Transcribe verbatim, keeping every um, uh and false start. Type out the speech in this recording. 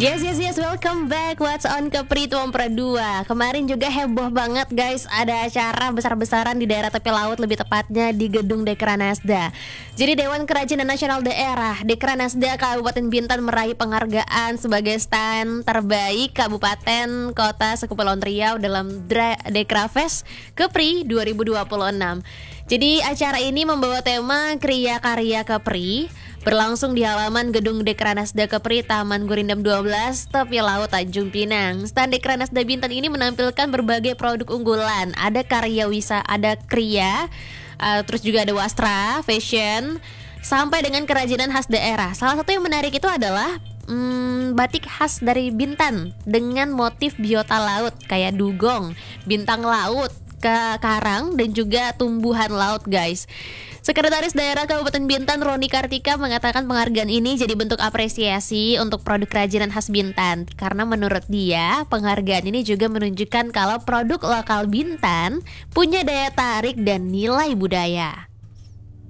Yes, yes, yes, welcome back What's on Kepri Tuampra dua. Kemarin juga heboh banget guys, ada acara besar-besaran di daerah tepi laut, lebih tepatnya di Gedung Dekranasda. Jadi Dewan Kerajinan Nasional Daerah Dekranasda Kabupaten Bintan meraih penghargaan sebagai stand terbaik Kabupaten Kota Sekupulauan Riau dalam Dra- Dekrafest Kepri dua ribu dua puluh enam. Jadi acara ini membawa tema Kriya Karya Kepri, berlangsung di halaman Gedung Dekranasda Kepri Taman Gurindam dua belas, tepi laut Tanjung Pinang. Stand Dekranasda Bintan ini menampilkan berbagai produk unggulan. Ada karya wisa, ada kriya, uh, terus juga ada wastra, fashion, sampai dengan kerajinan khas daerah. Salah satu yang menarik itu adalah Hmm, batik khas dari Bintan dengan motif biota laut kayak dugong, bintang laut, ke karang, dan juga tumbuhan laut guys. Sekretaris Daerah Kabupaten Bintan Roni Kartika mengatakan penghargaan ini jadi bentuk apresiasi untuk produk kerajinan khas Bintan. Karena menurut dia penghargaan ini juga menunjukkan kalau produk lokal Bintan punya daya tarik dan nilai budaya.